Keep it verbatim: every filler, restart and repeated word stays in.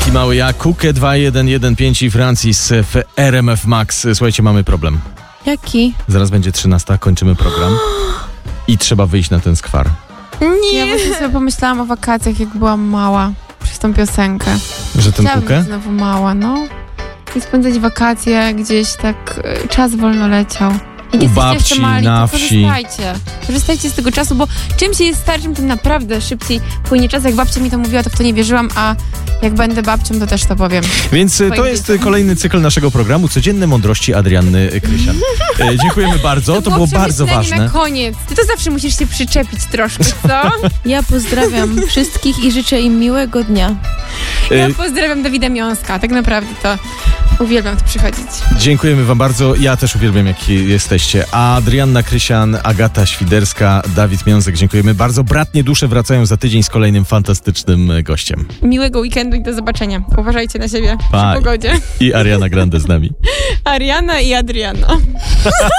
Taki mały ja, Kukę dwa jeden jeden pięć i Francis w R M F Max. Słuchajcie, mamy problem. Jaki? Zaraz będzie trzynasta, kończymy program i trzeba wyjść na ten skwar. Nie. Ja właśnie sobie pomyślałam o wakacjach, jak byłam mała, przez tą piosenkę. Że ten Chciałabym Kukę? być znowu mała, no. I spędzać wakacje gdzieś tak, y, czas wolno leciał. Jak U jesteście babci, jeszcze mali, na to wsi. korzystajcie. Korzystajcie z tego czasu, bo czym się jest starszym, tym naprawdę szybciej płynie czas. Jak babcia mi to mówiła, to w to nie wierzyłam, a jak będę babcią, to też to powiem. Więc to Swoim jest dzieciom. kolejny cykl naszego programu Codzienne Mądrości Adrianny Krysian. E, dziękujemy bardzo, to było bardzo ważne. na koniec. Ty to zawsze musisz się przyczepić troszkę, co? Ja pozdrawiam wszystkich i życzę im miłego dnia. Ja E, pozdrawiam Dawida Miąska. Tak naprawdę to uwielbiam tu przychodzić. Dziękujemy wam bardzo. Ja też uwielbiam, jak jesteście. Adrianna Krysian, Agata Świderska, Dawid Miąsek. Dziękujemy bardzo. Bratnie dusze wracają za tydzień z kolejnym fantastycznym gościem. Miłego weekendu i do zobaczenia. Uważajcie na siebie Bye. przy pogodzie. I Ariana Grande z nami. Ariana i Adriana.